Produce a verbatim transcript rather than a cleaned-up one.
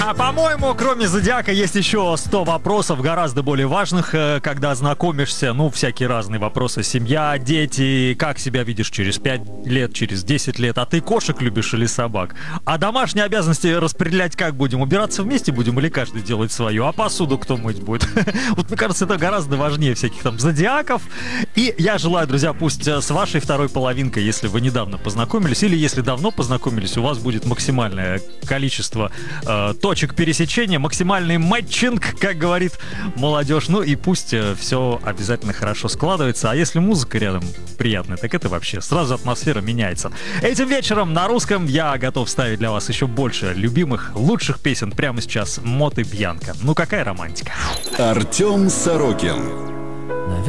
А по-моему, кроме Зодиака, есть еще сто вопросов, гораздо более важных, когда знакомишься. Ну, всякие разные вопросы. Семья, дети, как себя видишь через пять лет, через десять лет. А ты кошек любишь или собак? А домашние обязанности распределять как будем? Убираться вместе будем или каждый делать свою? А посуду кто мыть будет? Вот, мне кажется, это гораздо важнее всяких там зодиаков. И я желаю, друзья, пусть с вашей второй половинкой, если вы недавно познакомились, или если давно познакомились, у вас будет максимальное количество э, точек пересечения, максимальный мэтчинг, как говорит молодежь. Ну и пусть э, все обязательно хорошо складывается. А если музыка рядом приятная, так это вообще сразу атмосфера меняется. Этим вечером на русском я готов ставить для вас еще больше любимых, лучших песен прямо сейчас. Мот и Бьянка. Ну какая романтика. Артем Сорокин.